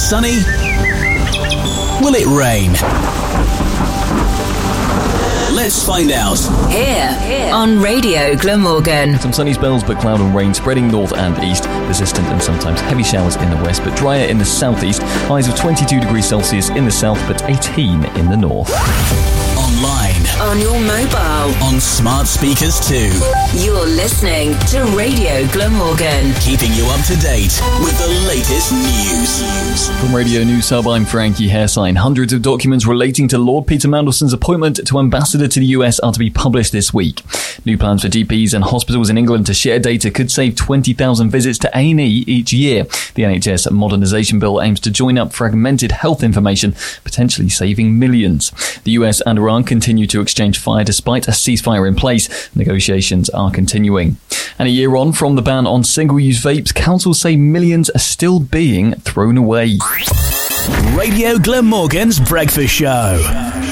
sunny? Will it rain? Let's find out. Here on Radio Glamorgan. Some sunny spells, but cloud and rain spreading north and east. Persistent and sometimes heavy showers in the west, but drier in the southeast. Highs of 22 degrees Celsius in the south, but 18 in the north. Online. On your mobile. On smart speakers too. You're listening to Radio Glamorgan. Keeping you up to date with the latest news. From Radio News Hub, I'm Frankie Hairsign. Hundreds of documents relating to Lord Peter Mandelson's appointment to ambassador to the US are to be published this week. New plans for GPs and hospitals in England to share data could save 20,000 visits to A&E each year. The NHS modernisation bill aims to join up fragmented health information, potentially saving millions. The US and Iran continue to exchange fire despite a ceasefire in place. Negotiations are continuing. And a year on from the ban on single-use vapes, councils say millions are still being thrown away. Radio Glamorgan's Breakfast Show.